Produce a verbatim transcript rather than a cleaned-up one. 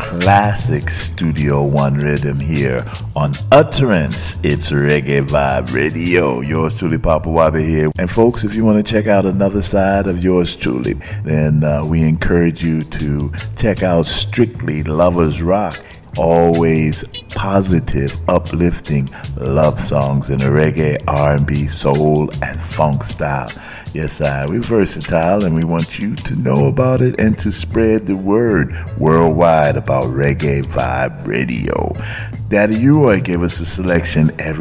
classic Studio One rhythm here on Utterance. It's Reggae Vibe Radio. Yours truly, Papa Wabi here. And folks, if you want to check out another side of yours truly, then uh, we encourage you to check out Strictly Lovers Rock. Always positive, uplifting love songs in a reggae, R and B, soul, and funk style. Yes, I, we're versatile, and we want you to know about it and to spread the word worldwide about Reggae Vibe Radio. Daddy U-Roy gave us a selection every